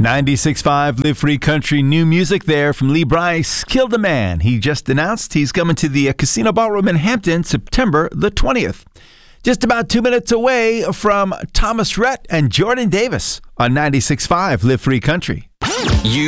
96.5 Live Free Country, new music there from Lee Brice. Killed a Man. He just announced he's coming to the Casino Ballroom in Hampton September the 20th. Just about 2 minutes away from Thomas Rhett and Jordan Davis on 96.5 Live Free Country.